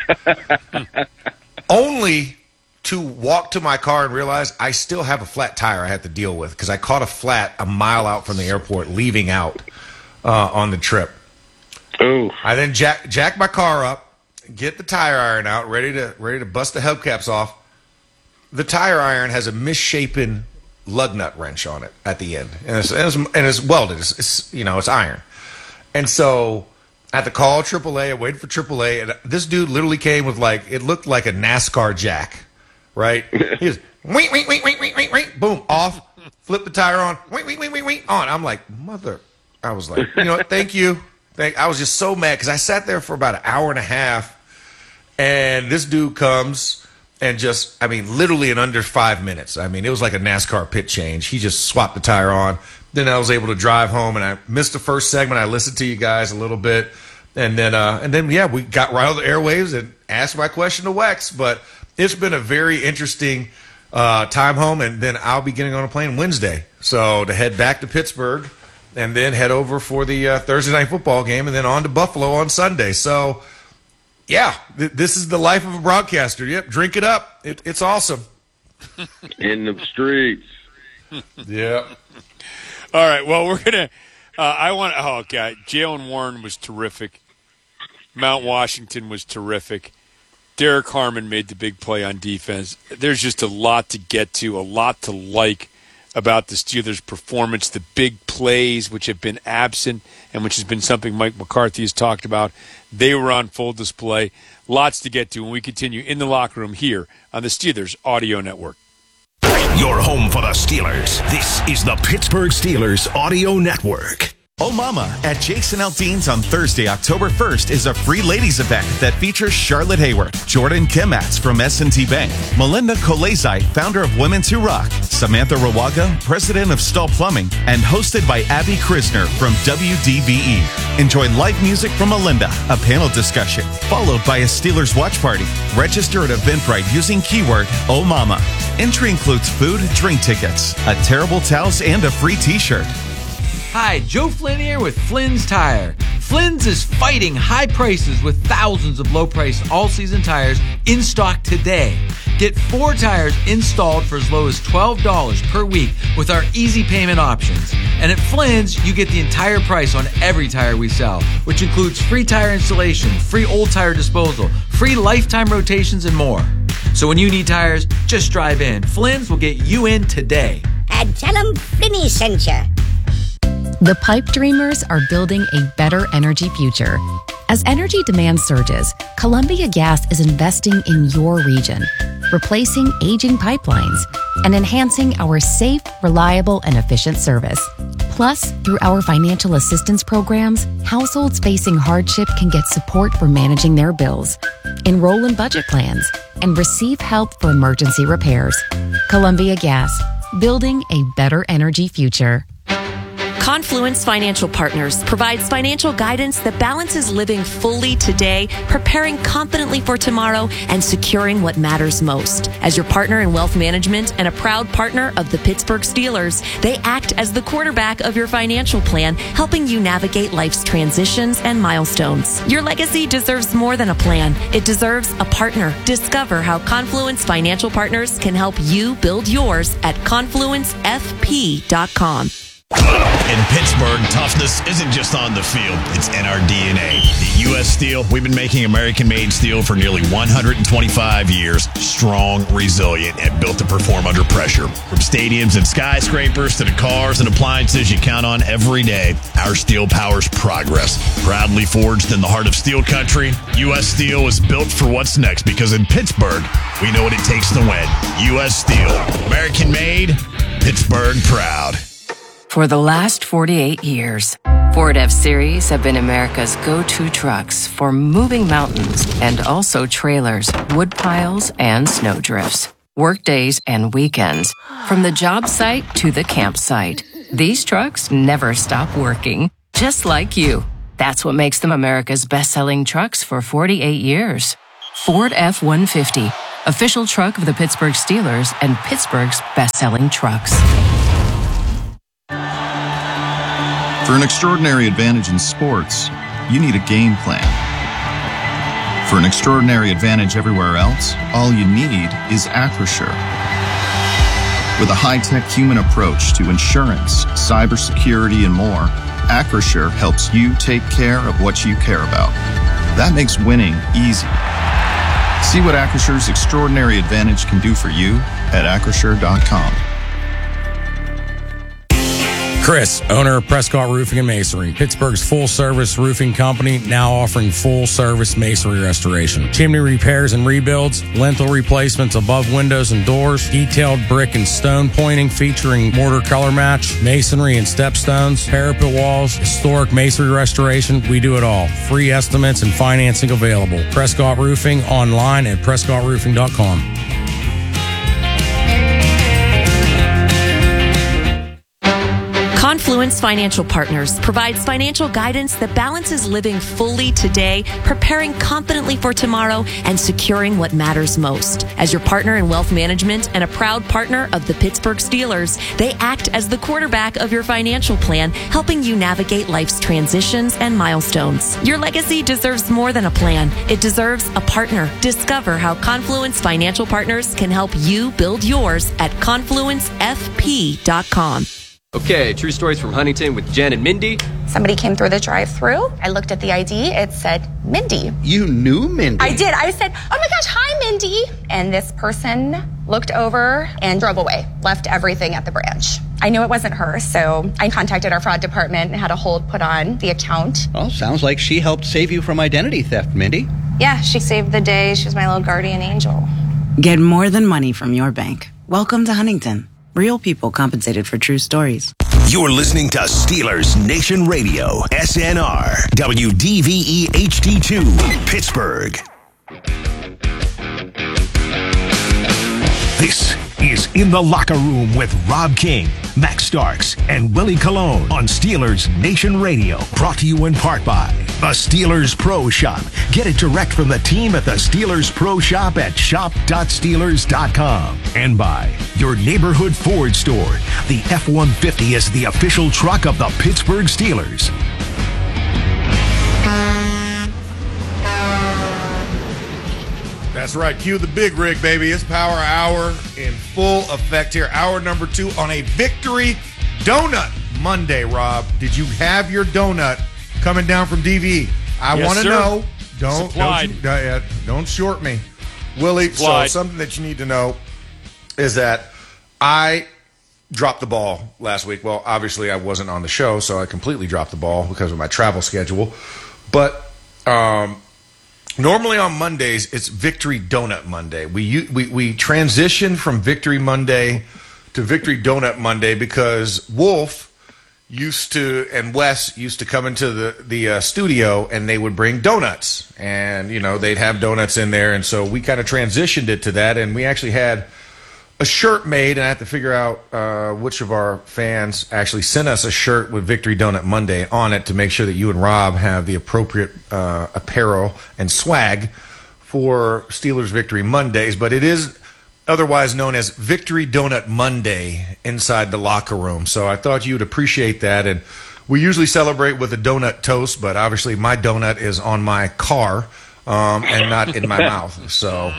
Only to walk to my car and realize I still have a flat tire I have to deal with because I caught a flat a mile out from the airport leaving out on the trip. Oh! I then jack my car up, get the tire iron out, ready to bust the hubcaps off. The tire iron has a misshapen lug nut wrench on it at the end, and it's welded. It's iron. And so I had to call AAA. I waited for AAA, and this dude literally came with it looked like a NASCAR jack, right? He was wait, boom, off, flip the tire on, wait, on. I'm like, I was like, thank you. I was just so mad because I sat there for about an hour and a half, and this dude comes and literally in under 5 minutes. I mean, it was like a NASCAR pit change. He just swapped the tire on. Then I was able to drive home, and I missed the first segment. I listened to you guys a little bit, and then we got right on the airwaves and asked my question to Wex. But it's been a very interesting time home, and then I'll be getting on a plane Wednesday, so to head back to Pittsburgh, and then head over for the Thursday night football game, and then on to Buffalo on Sunday. So, yeah, this is the life of a broadcaster. Yep, drink it up. It's awesome. In the streets. Yeah. All right, well, we're going to Jaylen Warren was terrific. Mount Washington was terrific. Derek Harmon made the big play on defense. There's just a lot to get to, a lot to like about the Steelers' performance, the big plays which have been absent and which has been something Mike McCarthy has talked about. They were on full display. Lots to get to when we continue in the locker room here on the Steelers Audio Network. Your home for the Steelers. This is the Pittsburgh Steelers Audio Network. Oh Mama at Jason Aldean's on Thursday, October 1st is a free ladies event that features Charlotte Hayward, Jordan Kimatz from S&T Bank, Melinda Kolezai, founder of Women's Who Rock, Samantha Rawaga, president of Stahl Plumbing, and hosted by Abby Krisner from WDVE. Enjoy live music from Melinda, a panel discussion, followed by a Steelers watch party. Register at Eventbrite using keyword Oh Mama. Entry includes food, drink tickets, a Terrible Towels, and a free t-shirt. Hi, Joe Flynn here with Flynn's Tire. Flynn's is fighting high prices with thousands of low-priced all-season tires in stock today. Get 4 tires installed for as low as $12 per week with our easy payment options. And at Flynn's, you get the entire price on every tire we sell, which includes free tire installation, free old tire disposal, free lifetime rotations, and more. So when you need tires, just drive in. Flynn's will get you in today. And tell them Flinny sent you. The Pipe Dreamers are building a better energy future. As energy demand surges, Columbia Gas is investing in your region, replacing aging pipelines and enhancing our safe, reliable, and efficient service. Plus, through our financial assistance programs, households facing hardship can get support for managing their bills, enroll in budget plans, and receive help for emergency repairs. Columbia Gas, building a better energy future. Confluence Financial Partners provides financial guidance that balances living fully today, preparing confidently for tomorrow, and securing what matters most. As your partner in wealth management and a proud partner of the Pittsburgh Steelers, they act as the quarterback of your financial plan, helping you navigate life's transitions and milestones. Your legacy deserves more than a plan. It deserves a partner. Discover how Confluence Financial Partners can help you build yours at confluencefp.com. In Pittsburgh, toughness isn't just on the field, it's in our DNA. At U.S. Steel, we've been making American-made steel for nearly 125 years. Strong, resilient, and built to perform under pressure. From stadiums and skyscrapers to the cars and appliances you count on every day, our steel powers progress. Proudly forged in the heart of steel country, U.S. Steel is built for what's next because in Pittsburgh, we know what it takes to win. U.S. Steel. American-made, Pittsburgh proud. For the last 48 years, Ford F-Series have been America's go-to trucks for moving mountains and also trailers, wood piles, and snow drifts. Workdays and weekends, from the job site to the campsite. These trucks never stop working, just like you. That's what makes them America's best-selling trucks for 48 years. Ford F-150, official truck of the Pittsburgh Steelers and Pittsburgh's best-selling trucks. For an extraordinary advantage in sports, you need a game plan. For an extraordinary advantage everywhere else, all you need is Acrisure. With a high-tech human approach to insurance, cybersecurity, and more, Acrisure helps you take care of what you care about. That makes winning easy. See what Acrissure's extraordinary advantage can do for you at Acrisure.com. Chris, owner of Prescott Roofing and Masonry, Pittsburgh's full-service roofing company, now offering full-service masonry restoration. Chimney repairs and rebuilds, lintel replacements above windows and doors, detailed brick and stone pointing featuring mortar color match, masonry and stepstones, parapet walls, historic masonry restoration. We do it all. Free estimates and financing available. Prescott Roofing online at PrescottRoofing.com. Confluence Financial Partners provides financial guidance that balances living fully today, preparing confidently for tomorrow, and securing what matters most. As your partner in wealth management and a proud partner of the Pittsburgh Steelers, they act as the quarterback of your financial plan, helping you navigate life's transitions and milestones. Your legacy deserves more than a plan. It deserves a partner. Discover how Confluence Financial Partners can help you build yours at confluencefp.com. Okay, true stories from Huntington with Jen and Mindy. Somebody came through the drive-thru. I looked at the ID. It said Mindy. You knew Mindy? I did. I said, oh my gosh, hi, Mindy. And this person looked over and drove away, left everything at the branch. I knew it wasn't her, so I contacted our fraud department and had a hold put on the account. Well, sounds like she helped save you from identity theft, Mindy. Yeah, she saved the day. She was my little guardian angel. Get more than money from your bank. Welcome to Huntington. Real people compensated for true stories. You're listening to Steelers Nation Radio, SNR, WDVE HD2, Pittsburgh. This is In the Locker Room with Rob King, Max Starks, and Willie Colon on Steelers Nation Radio. Brought to you in part by the Steelers Pro Shop. Get it direct from the team at the Steelers Pro Shop at shop.steelers.com. And by your neighborhood Ford store. The F-150 is the official truck of the Pittsburgh Steelers. That's right. Cue the big rig, baby. It's Power Hour in full effect here. Hour number 2 on a Victory Donut Monday, Rob. Did you have your donut coming down from DVE? I want to know. Don't short me. Willie, so something that you need to know is that I dropped the ball last week. Well, obviously I wasn't on the show, so I completely dropped the ball because of my travel schedule. But normally on Mondays, it's Victory Donut Monday. We transitioned from Victory Monday to Victory Donut Monday because Wolf and Wes used to come into the studio and they would bring donuts. And, they'd have donuts in there. And so we kind of transitioned it to that. And we actually had a shirt made, and I have to figure out which of our fans actually sent us a shirt with Victory Donut Monday on it to make sure that you and Rob have the appropriate apparel and swag for Steelers Victory Mondays. But it is otherwise known as Victory Donut Monday inside the locker room. So I thought you'd appreciate that. And we usually celebrate with a donut toast, but obviously my donut is on my car and not in my mouth. So...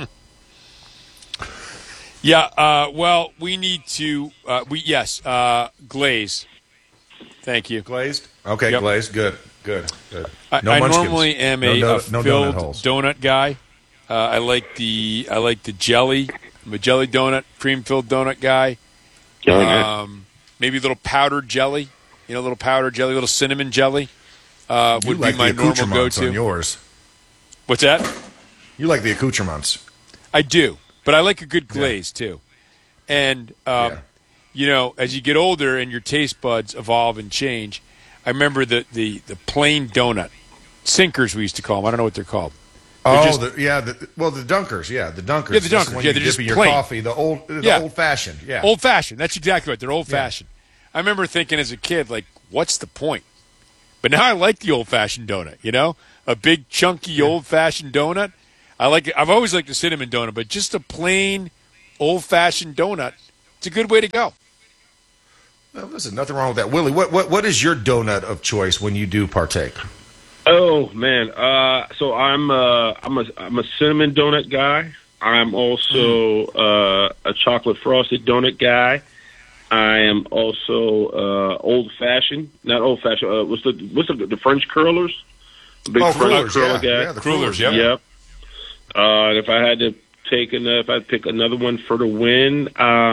Yeah, well, we need to, glaze. Thank you. Glazed? Okay, yep. Glazed. Good. I normally am a filled donut guy. I like the jelly. I'm a jelly donut, cream-filled donut guy. Maybe a little powdered jelly. Little cinnamon jelly would be my normal go-to. On yours. What's that? You like the accoutrements. I do. But I like a good glaze, too. And, as you get older and your taste buds evolve and change, I remember the plain donut. Sinkers, we used to call them. I don't know what they're called. The Dunkers. Yeah, the Dunkers. Yeah, the Dunkers. When Yeah, you they're just dip in your plain. coffee. The old-fashioned. Yeah. Old-fashioned. That's exactly right. They're old-fashioned. I remember thinking as a kid, like, what's the point? But now I like the old-fashioned donut, A big, chunky, old-fashioned donut. I like it. I've always liked the cinnamon donut, but just a plain, old-fashioned donut, it's a good way to go. Well, listen, nothing wrong with that. Willie, what is your donut of choice when you do partake? Oh man, so I'm a cinnamon donut guy. I'm also a chocolate frosted donut guy. I am also old fashioned, not old fashioned. What's the French curlers? The big French curler guy. Yeah, the crullers. Yeah. Yep. If I had to pick another one for the win,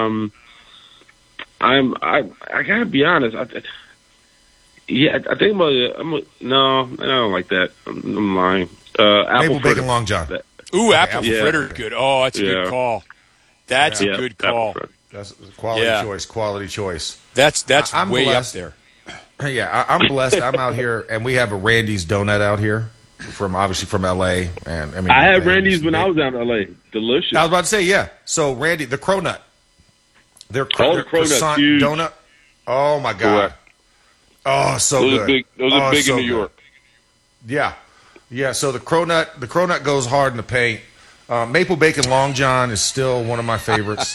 I gotta be honest. I think no, I don't like that. I'm lying. Apple Maple bacon Long John. Ooh, apple fritter, good. Oh, that's a good call. That's a good call. That's quality choice. That's I'm way blessed. up there. Yeah, I'm blessed. I'm out here, and we have a Randy's Donut out here from LA. And I had Randy's when I was out in LA. Delicious. I was about to say, yeah. So Randy, the Cronut, their Cronut croissant huge. donut. Oh my God. Correct. Oh, so those good. Are big, those are big so in New York. Good. Yeah. So the Cronut goes hard in the paint. Maple bacon Long John is still one of my favorites.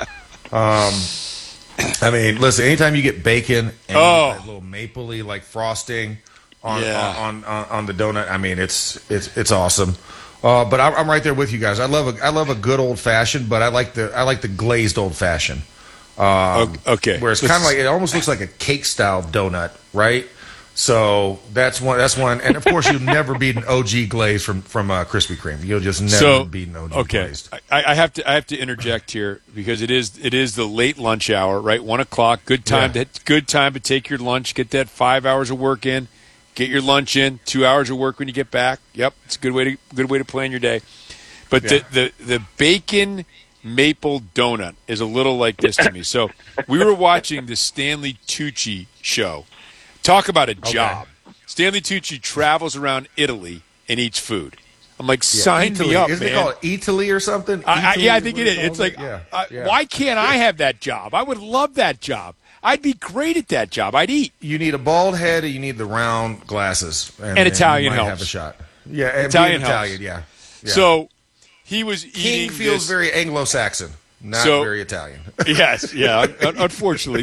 Listen, anytime you get bacon and that little mapley like frosting on the donut, it's awesome. But I'm right there with you guys. I love a good old fashioned, but I like the glazed old fashioned. Okay. Where it's kind of like, it almost looks like a cake style donut, right? So that's one. And of course, you'll never beat an OG glaze from Krispy Kreme. You'll just never beat an OG glazed. I have to interject here because it is the late lunch hour, right? 1 o'clock. Good time to take your lunch. Get that 5 hours of work in. Get your lunch in. 2 hours of work when you get back. Yep, it's a good way to plan your day. But the bacon maple donut is a little like this to me. So we were watching the Stanley Tucci show. Talk about a job. Stanley Tucci travels around Italy and eats food. I'm like, sign me up, Isn't man. it called Italy or something? I think it is. It's like, why can't I have that job? I would love that job. I'd be great at that job. I'd eat. You need a bald head and you need the round glasses. And Italian you might helps. have a shot. Yeah, and Italian Italian, yeah. So he was eating King feels very Anglo-Saxon, not very Italian. Yes, unfortunately.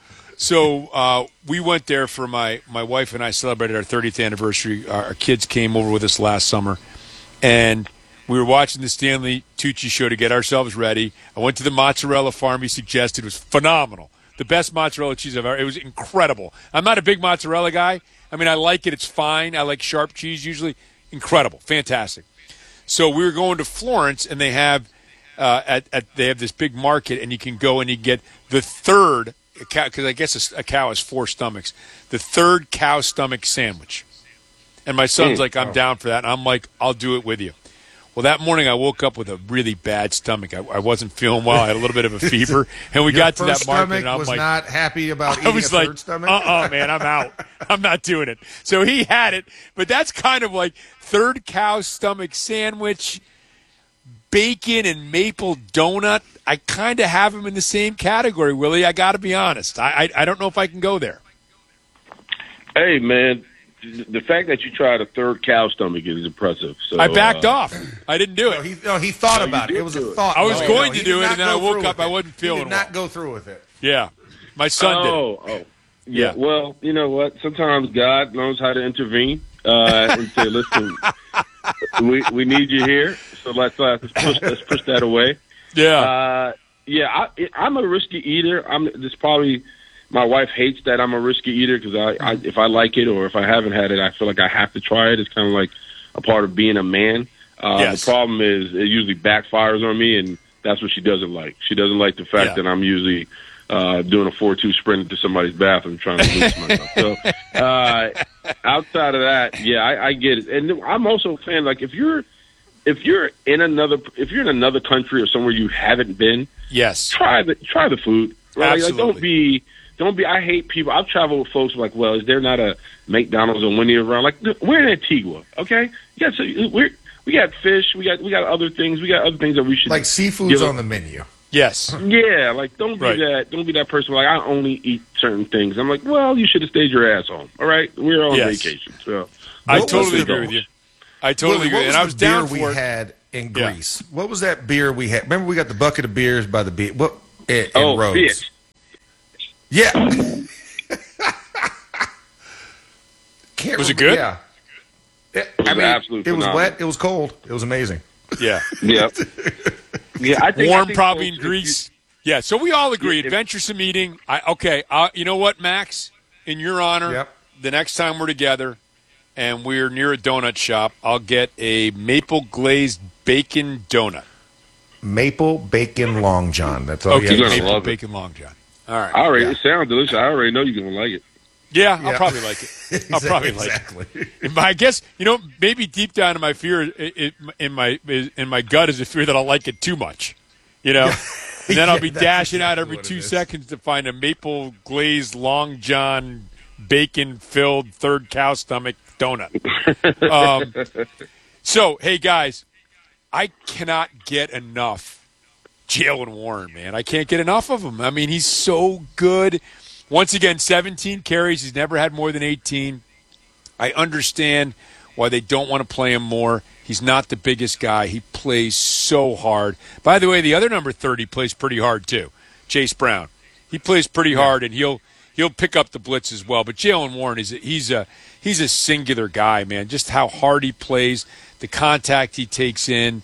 So we went there for my wife and I celebrated our 30th anniversary. Our kids came over with us last summer, and we were watching the Stanley Tucci show to get ourselves ready. I went to the mozzarella farm he suggested. It was phenomenal. The best mozzarella cheese I've ever. It was incredible. I'm not a big mozzarella guy. I like it. It's fine. I like sharp cheese usually. Incredible. Fantastic. So we were going to Florence, and they have they have this big market, and you can go and you get the third cow, because I guess a cow has 4 stomachs. The third cow stomach sandwich. And my son's like, I'm down for that. And I'm like, I'll do it with you. Well, that morning I woke up with a really bad stomach. I wasn't feeling well. I had a little bit of a fever. And we got to that market, and I'm was like, not happy about eating a third stomach? man, I'm out. I'm not doing it. So he had it. But that's kind of like third cow stomach sandwich, bacon and maple donut. I kind of have them in the same category, Willie. I got to be honest. I don't know if I can go there. Hey, man. The fact that you tried a third cow stomach is impressive. So I backed off. I didn't do it. He thought about it. It was a thought. I was going to do it, and then I woke up. I wasn't feeling well. He did not go through with it. Yeah. My son did. Oh. Yeah. Well, you know what? Sometimes God knows how to intervene and say, listen, we need you here, so let's push that away. Yeah. I'm a risky eater. My wife hates that I'm a risky eater because if I like it or if I haven't had it, I feel like I have to try it. It's kind of like a part of being a man. Yes. The problem is it usually backfires on me, and that's what she doesn't like. She doesn't like the fact that I'm usually doing a 4-2 sprint into somebody's bathroom trying to lose myself. So outside of that, I get it. And I'm also a fan, like if you're in another country or somewhere you haven't been, yes, try the food. Right? Absolutely. Like, don't be. I hate people. I've traveled with folks like, well, is there not a McDonald's or Wendy's around? Like, we're in Antigua, okay? We got fish. We got other things. We got other things that we should like seafood's on the menu. Yes. Yeah, like don't be that. Don't be that person. Like, I only eat certain things. I'm like, well, you should have stayed your ass home. All right, we're on vacation. So I totally agree with you. I totally agree. And I was down for we had in Greece. What was that beer we had? Remember, we got the bucket of beers by the beach. What? In Rhodes. Fish. Yeah. Was it good? Yeah. I mean, it was wet. It was cold. It was amazing. Yeah. Yeah. Yeah. I think probably in Greece. Yeah. So we all agree. Adventuresome eating. You know what, Max? In your honor, the next time we're together and we're near a donut shop, I'll get a maple glazed bacon donut. Maple bacon long john. That's all. Okay. You Maple bacon long john. All right. It sounds delicious. I already know you're gonna like it. Yeah, I'll probably like it. I'll probably like it. But I guess, maybe deep down in my fear, in my gut is a fear that I'll like it too much. And then I'll be dashing out every 2 seconds to find a maple glazed long john bacon filled third cow stomach donut. So, hey guys, I cannot get enough Jaylen Warren, man. I can't get enough of him. I mean, he's so good. Once again, 17 carries. He's never had more than 18. I understand why they don't want to play him more. He's not the biggest guy. He plays so hard. By the way, the other number 30 plays pretty hard too, Chase Brown. He plays pretty hard, and he'll pick up the blitz as well. But Jaylen Warren he's a singular guy, man. Just how hard he plays, the contact he takes in,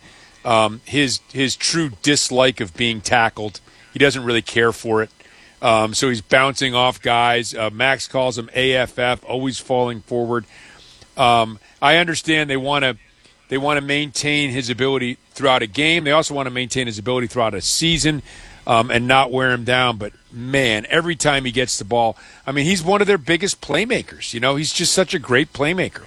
his true dislike of being tackled. He doesn't really care for it. So he's bouncing off guys. Max calls him AFF, always falling forward. I understand they want to maintain his ability throughout a game. They also want to maintain his ability throughout a season and not wear him down. But, man, every time he gets the ball, I mean, he's one of their biggest playmakers. He's just such a great playmaker.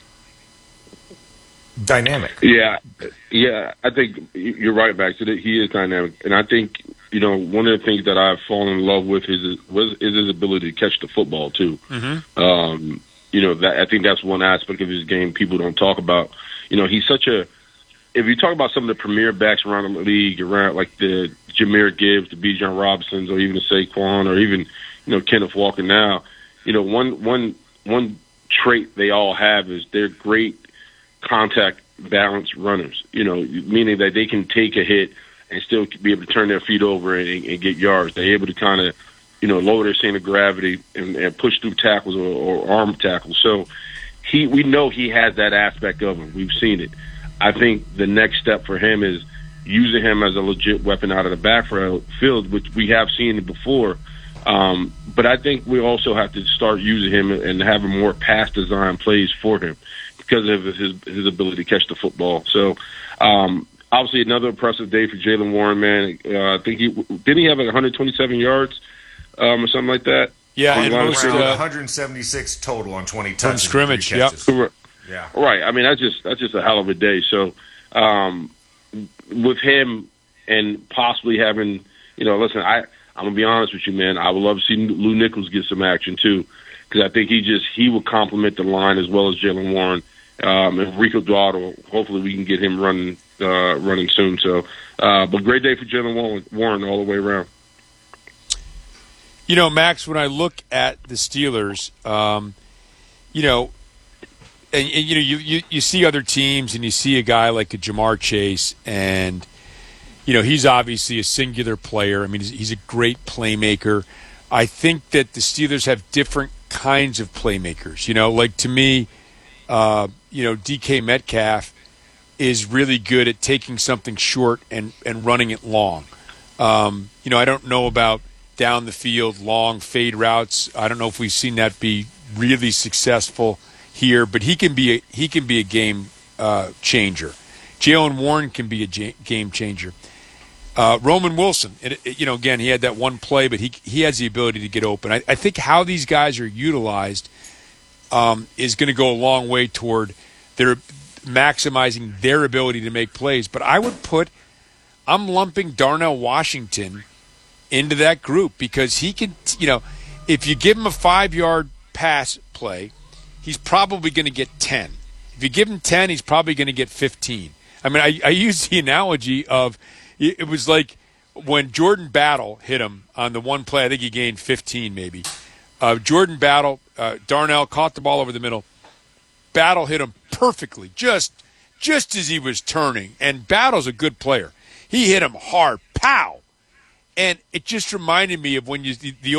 Dynamic. Yeah. I think you're right, Max. He is dynamic. And I think, one of the things that I've fallen in love with is his ability to catch the football, too. Mm-hmm. I think that's one aspect of his game people don't talk about. He's such a – if you talk about some of the premier backs around the league, around like the Jahmyr Gibbs, the Bijan Robinsons, or even the Saquon, or even, Kenneth Walker now, one trait they all have is they're great contact balanced runners, meaning that they can take a hit and still be able to turn their feet over and get yards. They're able to kind of, lower their center of gravity and push through tackles or arm tackles. So we know he has that aspect of him. We've seen it. I think the next step for him is using him as a legit weapon out of the backfield, which we have seen it before. But I think we also have to start using him and having more pass design plays for him because of his ability to catch the football. So, obviously, another impressive day for Jaylen Warren, man. I think didn't he have like 127 yards or something like that? Yeah, and around 176 total on 20 touches. Scrimmage, yep. Yeah. Right. I mean, that's just a hell of a day. So, with him and possibly having, listen, I'm gonna be honest with you, man. I would love to see Lou Nichols get some action too, because I think he would complement the line as well as Jaylen Warren. And Rico Dowdle, hopefully we can get him running soon. So, but great day for Jaylen Warren all the way around. Max, when I look at the Steelers, you see other teams and you see a guy like a Jamar Chase, and he's obviously a singular player. I mean, he's a great playmaker. I think that the Steelers have different kinds of playmakers. Like to me, DK Metcalf is really good at taking something short and running it long. I don't know about down the field, long fade routes. I don't know if we've seen that be really successful here, but he can be a game changer. Jaylen Warren can be a game changer. Roman Wilson, again, he had that one play, but he has the ability to get open. I think how these guys are utilized is going to go a long way toward their maximizing their ability to make plays. But I'm lumping Darnell Washington into that group because he can, if you give him a 5-yard pass play, he's probably going to get 10. If you give him 10, he's probably going to get 15. I mean, I use the analogy of it was like when Jordan Battle hit him on the one play, I think he gained 15 maybe. Jordan Battle, Darnell caught the ball over the middle. Battle hit him perfectly, just as he was turning. And Battle's a good player. He hit him hard, pow. And it just reminded me of when the